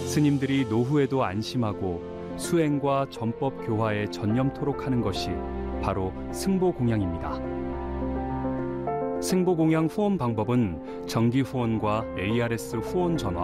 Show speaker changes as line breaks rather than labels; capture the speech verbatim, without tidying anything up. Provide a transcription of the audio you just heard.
스님들이 노후에도 안심하고 수행과 전법 교화에 전념토록 하는 것이 바로 승보공양입니다. 승보공양 후원 방법은 정기 후원과 에이아르에스 후원 전화